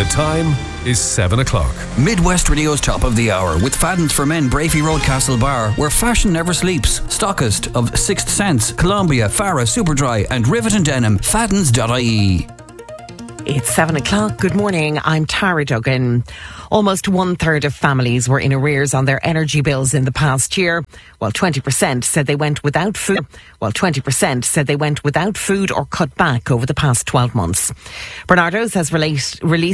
The time is 7 o'clock. Midwest Radio's Top of the Hour with Fadden's for Men, Brafey Road, Castlebar, where fashion never sleeps. Stockist of Sixth Sense, Columbia, Farah, Superdry and Rivet and Denim. Faddens.ie. It's 7 o'clock. Good morning. I'm Tara Duggan. Almost 1/3 of families were in arrears on their energy bills in the past year, while 20% said they went without food. Or cut back over the past 12 months. Bernardo's has released